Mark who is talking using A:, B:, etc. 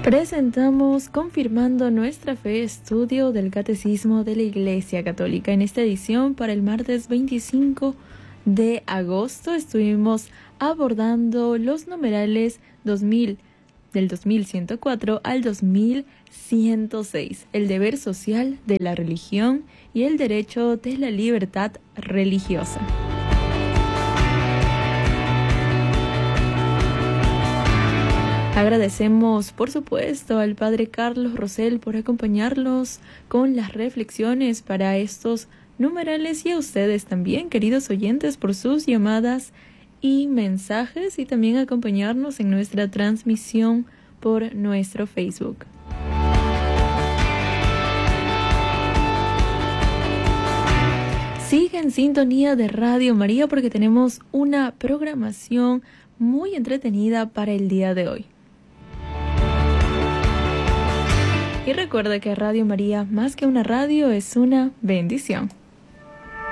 A: Presentamos Confirmando Nuestra Fe, estudio del Catecismo de la Iglesia Católica. En esta edición, para el martes 25 de agosto, estuvimos abordando los numerales 2000, del 2104 al 2106, el deber social de la religión y el derecho de la libertad religiosa. Agradecemos, por supuesto, al Padre Carlos Rosell por acompañarnos con las reflexiones para estos numerales y a ustedes también, queridos oyentes, por sus llamadas y mensajes y también acompañarnos en nuestra transmisión por nuestro Facebook. Sigue en sintonía de Radio María porque tenemos una programación muy entretenida para el día de hoy. Y recuerda que Radio María, más que una radio, es una bendición.